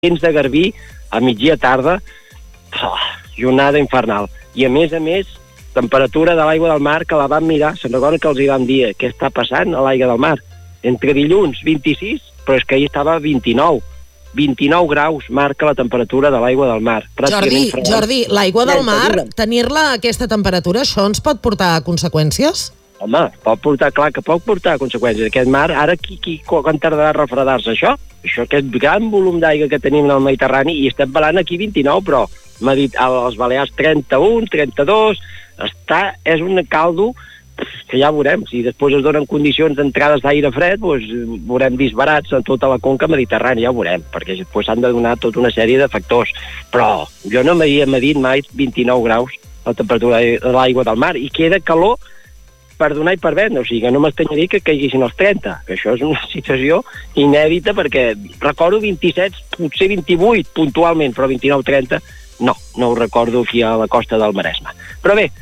vents de Garbí a migdia tarda, jornada infernal. I a més, temperatura de l'aigua del mar que la vam mirar, se'n recorda que els hi vam dir què està passant a l'aigua del mar. Entre dilluns 26, però és que ahir estava 29. 29 graus marca la temperatura de l'aigua del mar. Jordi, l'aigua del mar, tenir-la a aquesta temperatura, això ens pot portar a conseqüències? Home, clar que pot portar conseqüències. Aquest mar, ara quan tardarà a refredar-se això? Aquest gran volum d'aigua que tenim en el Mediterrani, i estem parlant aquí 29, però m'ha dit a les Balears 31, 32, és un caldo que ja veurem. Si després es donen condicions d'entrades d'aire fred, doncs veurem disbarats en tota la conca mediterrània, ja ho veurem, perquè després s'han de donar tota una sèrie de factors. Però jo no m'havia dit mai 29 graus la temperatura de l'aigua del mar, i queda calor per donar i per vendre, o sigui que no m'estranyaria que caiguessin els 30, que això és una situació inèdita, perquè recordo 27, potser 28 puntualment, però 29-30 no ho recordo aquí a la costa del Maresme. Però bé,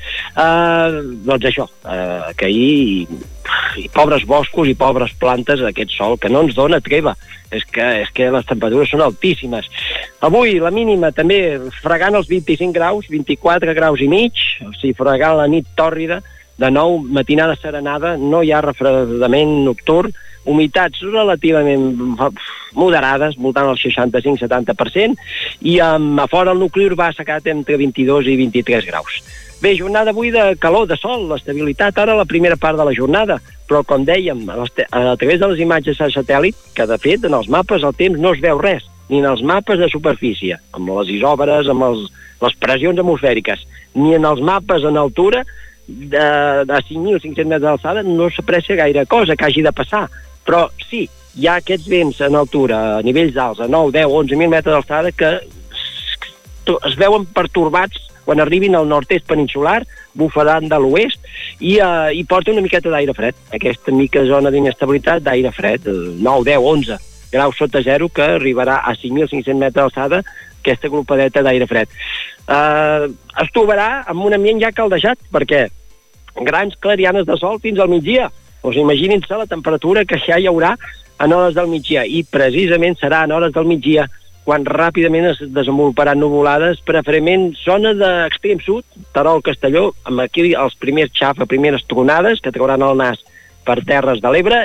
doncs això, que ahir i pobres boscos i pobres plantes, aquest sol que no ens dona treva, és que les temperatures són altíssimes. Avui la mínima també fregant els 25 graus, 24 graus i mig, o sigui, fregant la nit tòrrida. De nou, matinada serenada, no hi ha refredament nocturn, humitats relativament moderades, voltant al 65-70%, i a fora el nucli urbà s'ha quedat entre 22 i 23 graus. Bé, jornada avui de calor, de sol, l'estabilitat, ara la primera part de la jornada, però com dèiem, a través de les imatges de satèl·lit, que de fet en els mapes el temps no es veu res, ni en els mapes de superfície, amb les isòbares, amb les pressions atmosfèriques, ni en els mapes en altura, de 5.500 metres d'alçada no s'aprecia gaire cosa que hagi de passar, però sí, hi ha aquests vents en altura, a nivells alts, a 9, 10, 11.000 metres d'alçada, que es veuen pertorbats quan arribin al nord-est peninsular, bufaran de l'oest, i porta una miqueta d'aire fred, aquesta mica zona d'inestabilitat d'aire fred, 9, 10, 11 graus sota zero, que arribarà a 5.500 metres d'alçada, aquesta glopadeta d'aire fred. Es trobarà amb un ambient ja caldejat, perquè grans clarianes de sol fins al migdia. Doncs imaginin-se la temperatura que ja hi haurà en hores del migdia, i precisament serà en hores del migdia quan ràpidament es desenvoluparan nuvolades, preferentment zona d'extrem sud, Terol, Castelló, amb aquí els primers primeres tronades que trauran el nas per terres de l'Ebre,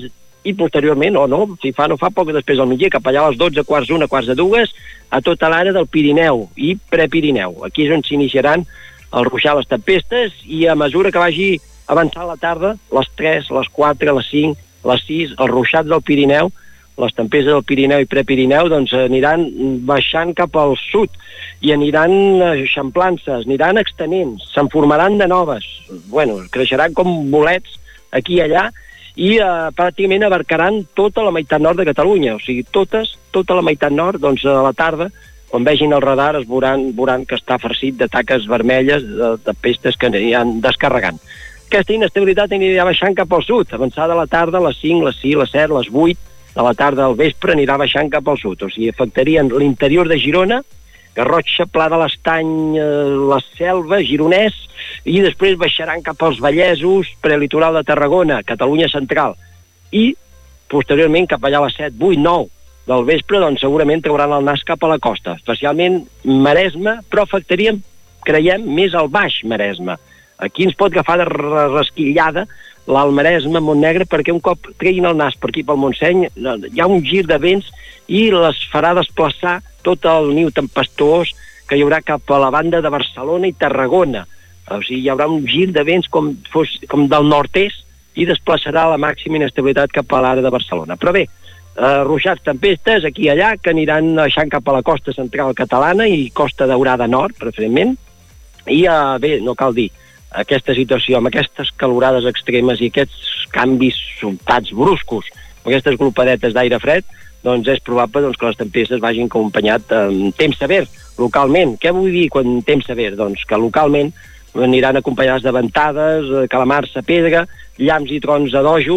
i posteriorment, o no, si fa no fa, poc després del migdia, cap allà a les 12, quarts d'una, quarts de dues, a tota l'àrea del Pirineu i Prepirineu. Aquí és on s'iniciaran el ruixar, les tempestes, i a mesura que vagi avançant la tarda, les 3, les 4, les 5, les 6, els ruixats del Pirineu, les tempestes del Pirineu i Prepirineu, doncs aniran baixant cap al sud i aniran eixamplant-se, aniran extenent, se'n formaran de noves, creixeran com bolets aquí i allà, i pràcticament abarcaran tota la meitat nord de Catalunya, o sigui, tota la meitat nord, doncs a la tarda, quan vegin el radar, es veuran que està farcit de taques vermelles, de pestes que aniran descarregant. Aquesta inestabilitat anirà baixant cap al sud, avançada a la tarda, a les 5, les 6, les 7, les 8, a la tarda al vespre anirà baixant cap al sud, o sigui, afectarien l'interior de Girona, Garrotxa, Pla de l'Estany, la Selva, Gironès, i després baixaran cap als Vallesos, prelitoral de Tarragona, Catalunya central, i posteriorment cap allà a les 7, 8, 9 del vespre, doncs segurament trauran el nas cap a la costa, especialment Maresme, però afectarien, creiem, més al baix Maresme. Aquí ens pot agafar de resquillada l'Alt Maresme, Montnegre, perquè un cop treguin el nas per aquí pel Montseny, hi ha un gir de vents i les farà desplaçar tot el niu tempestuós que hi haurà cap a la banda de Barcelona i Tarragona. O sigui, hi haurà un gir de vents com del nord-est, i desplaçarà la màxima inestabilitat cap a l'àrea de Barcelona. Però bé, ruixats, tempestes, aquí i allà, que aniran baixant cap a la costa central catalana i Costa Daurada nord, preferentment, i bé, no cal dir, aquesta situació, amb aquestes calorades extremes i aquests canvis sobtats, bruscos, aquestes glopadetes d'aire fred, doncs és probable que les tempestes vagin acompanyat amb temps sever, localment. Què vull dir quan temps sever? Doncs que localment aniran acompanyades de ventades, calamars a pedra, llamps i trons a dojo,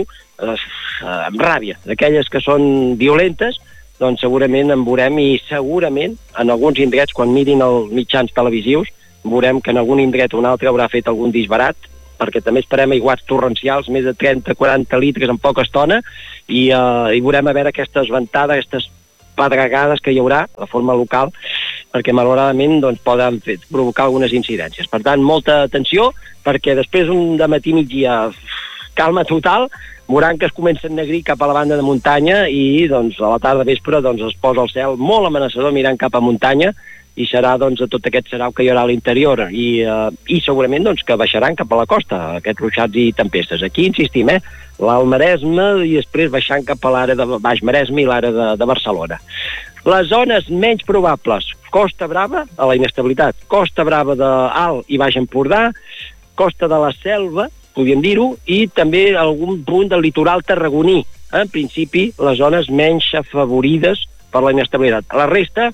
amb ràbia, d'aquelles que són violentes, doncs segurament en veurem, i segurament en alguns indrets, quan mirin els mitjans televisius, veurem que en algun indret o un altre haurà fet algun disbarat, perquè també esperem aiguats torrencials, més de 30-40 litres en poca estona, i veurem a veure aquestes ventades, aquestes pedregades que hi haurà de forma local, perquè malauradament doncs, poden provocar algunes incidències. Per tant, molta atenció, perquè després un dematí migdia calma total, veuran que es comença a ennegrir cap a la banda de muntanya i doncs, a la tarda vespre doncs, es posa el cel molt amenaçador mirant cap a muntanya i serà doncs, tot aquest sarau que hi haurà a l'interior i segurament doncs, que baixaran cap a la costa, aquests ruixats i tempestes. Aquí insistim, l'Alt Maresme i després baixant cap a l'àrea de Baix Maresme i l'àrea de Barcelona. Les zones menys probables, Costa Brava, a la inestabilitat, Costa Brava d'Alt i Baix Empordà, Costa de la Selva, podríem dir-ho, i també algun punt del litoral tarragoní. En principi, les zones menys afavorides per la inestabilitat. La resta,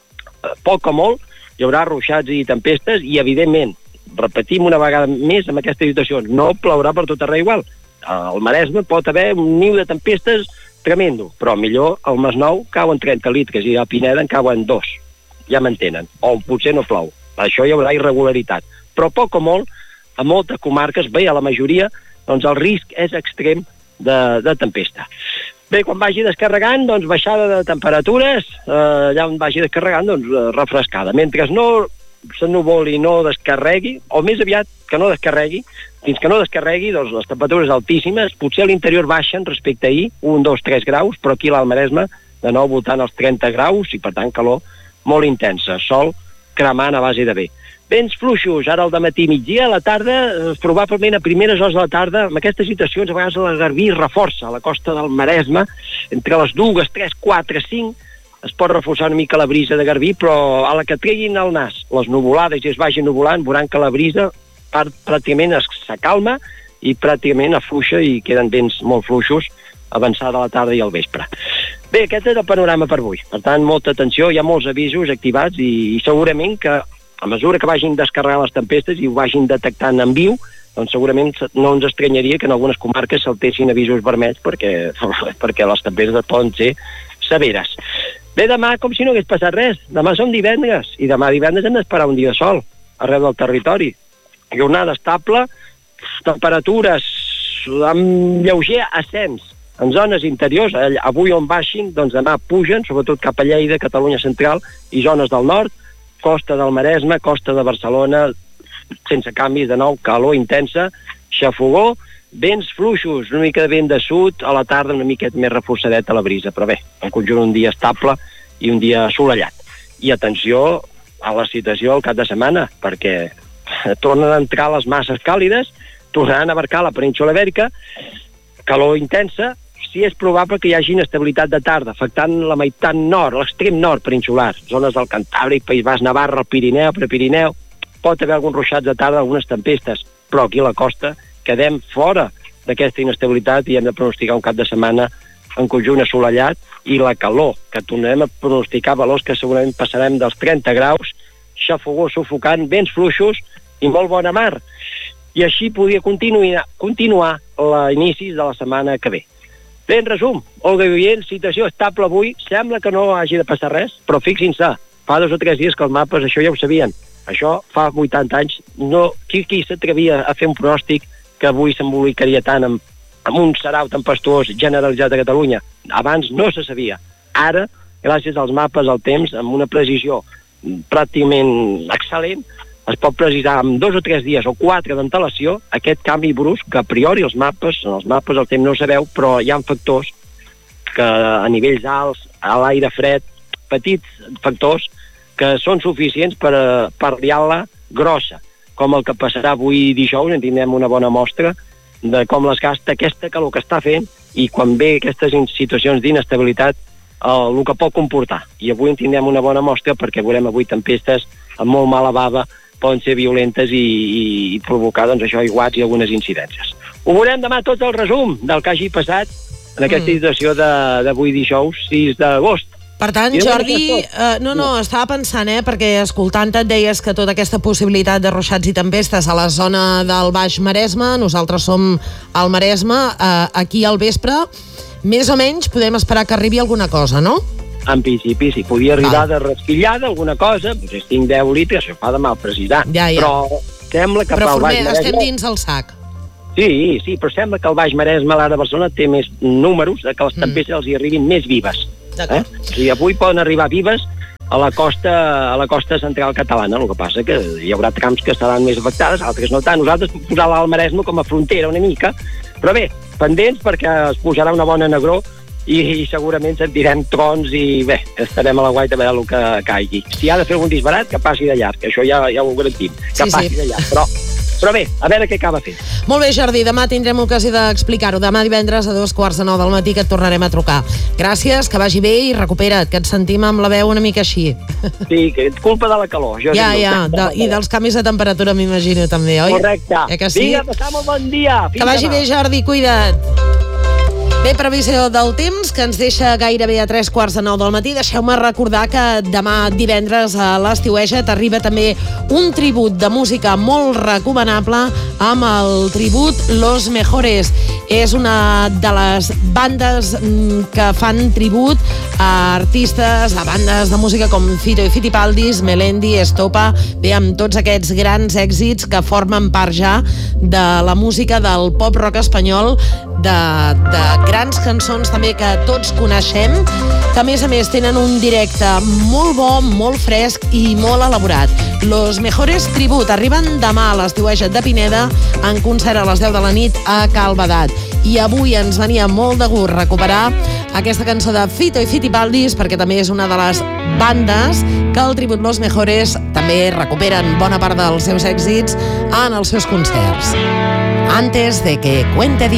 poc o molt, hi haurà ruixats i tempestes i, evidentment, repetim una vegada més amb aquesta situació, no plourà per tot arreu igual. Al Maresme pot haver un niu de tempestes tremendo, però millor al Masnou cauen 30 litres i a Pineda en cauen 2. Ja m'entenen. O potser no plou. Això hi haurà irregularitat. Però poc o molt, a moltes comarques, bé, a la majoria, doncs el risc és extrem de tempesta. Bé, quan vagi descarregant, doncs baixada de temperatures, allà on vagi descarregant, doncs refrescada. Mentre no s'ennuvoli i no descarregui, o més aviat que no descarregui, fins que no descarregui, doncs les temperatures altíssimes, potser a l'interior baixen respecte a ahir, 1, 2, 3 graus, però aquí a l'Alt Maresme, de nou voltant als 30 graus, i per tant calor molt intensa, sol cremant a base de bé. Vents fluixos, ara al dematí migdia, a la tarda, probablement a primeres hores de la tarda, amb aquestes situacions a vegades la Garbí reforça a la costa del Maresme, entre les 2, 3, 4, 5, es pot reforçar una mica la brisa de Garbí, però a la que treguin el nas les nuvolades i es vagin nuvolant, veuran que la brisa pràcticament s'acalma i pràcticament afluixa i queden vents molt fluixos avançada a la tarda i al vespre. Bé, aquest és el panorama per avui. Per tant, molta atenció, hi ha molts avisos activats i segurament que a mesura que vagin descarregant les tempestes i ho vagin detectant en viu, doncs segurament no ens estranyaria que en algunes comarques saltessin avisos vermells perquè les tempestes poden ser severes. Bé, demà, com si no hagués passat res. Demà som divendres, i demà divendres hem d'esperar un dia de sol arreu del territori. Jornada estable, temperatures amb lleuger ascens en zones interiors, avui on baixin, doncs demà pugen, sobretot cap a Lleida, Catalunya Central i zones del nord, costa del Maresme, costa de Barcelona, sense canvis, de nou, calor intensa, xafogó, vents fluixos, una mica de vent de sud, a la tarda una miqueta més reforçadet a la brisa, però bé, en conjunt un dia estable i un dia assolellat. I atenció a la situació al cap de setmana, perquè tornen a entrar les masses càlides, tornaran a abarcar la península Ibèrica, calor intensa, si és probable que hi hagi inestabilitat de tarda, afectant la meitat nord, l'extrem nord peninsular, zones del Cantàbric, País Basc, Navarra, el Pirineu, Prepirineu, pot haver alguns ruixats de tarda, algunes tempestes, però aquí a la costa quedem fora d'aquesta inestabilitat i hem de pronosticar un cap de setmana en conjunt assolellat i la calor, que tornarem a pronosticar valors que segurament passarem dels 30 graus, xafogó sufocant, vents fluixos i molt bona mar. I així podria continuar l'inici de la setmana que ve. Bé, en resum, Olga i Oient, situació estable avui, sembla que no hagi de passar res, però fixin-se, fa 2 o 3 dies que els mapes això ja ho sabien. Això fa 80 anys, qui s'atrevia a fer un pronòstic que avui s'embolicaria tant amb un sarau tempestuós generalitzat a Catalunya? Abans no se sabia. Ara, gràcies als mapes, al temps, amb una precisió pràcticament excel·lent, es pot precisar en 2 o 3 dies o 4 d'antelació aquest canvi brusc que a priori en els mapes el temps no ho sabeu, però hi ha factors que a nivells alts, a l'aire fred, petits factors que són suficients per liar-la grossa, com el que passarà avui dijous, en tindrem una bona mostra de com les gasta aquesta calor que està fent i quan ve aquestes situacions d'inestabilitat el que pot comportar. I avui en tindrem una bona mostra perquè veurem avui tempestes amb molt mala bava, poden ser violentes i provocar, doncs, això, aiguats i algunes incidències. Ho veurem demà tot el resum del que hagi passat en aquesta situació d'avui dijous, 6 d'agost. Per tant, Jordi, estava pensant, perquè escoltant-te et deies que tota aquesta possibilitat de ruixats i tempestes a la zona del Baix Maresme, nosaltres som al Maresme, aquí al vespre, més o menys podem esperar que arribi alguna cosa, no? En principi, sí, podia arribar de resquillada, alguna cosa, doncs 5-10 litres, això fa de mal precisar. Ja. Però sembla que pel Baix Maresme... estem dins el sac. Sí, però sembla que el Baix Maresme, a l'ara de Barcelona, té més números de que les tempestes els hi arribin més vives. sigui, avui poden arribar vives a la costa central catalana. El que passa que hi haurà trams que estaran més afectades, altres no tant. Nosaltres posar l'Alt Maresme com a frontera una mica, però bé, pendents perquè es pujarà una bona negror i segurament sentirem trons i bé, estarem a la guaita a veure el que caigui. Si ha de fer algun disbarat, que passi de llarg, això ja ho garantim, que passi de llarg, però bé, a veure què acaba fent. Molt bé, Jordi, demà tindrem ocasió d'explicar-ho. Demà divendres a 2:45 del matí que et tornarem a trucar. Gràcies, que vagi bé i recupera't, que et sentim amb la veu una mica així. Sí, que és culpa de la calor. I dels canvis de temperatura, m'imagino, també, oi? Correcte. Que sí? Vinga, passam un bon dia. Que vagi bé, Jordi, cuida't. Bé, previsió del temps, que ens deixa gairebé a 3:45 del matí. Deixeu-me recordar que demà divendres a l'Estiueja t'arriba també un tribut de música molt recomanable amb el tribut Los Mejores. És una de les bandes que fan tribut a artistes, a bandes de música com Fito i Fitipaldis, Melendi, Estopa, bé, amb tots aquests grans èxits que formen part ja de la música del pop-rock espanyol, de grans cançons també que tots coneixem, que a més tenen un directe molt bo, molt fresc i molt elaborat. Los Mejores Tribut arriben demà a l'Estiueja de Pineda en concert a les 10 de la nit a Cal Badat. I avui ens venia molt de gust recuperar aquesta cançó de Fito i Fitipaldis, perquè també és una de les bandes que el tribut Los Mejores també recuperen bona part dels seus èxits en els seus concerts. Antes de que cuente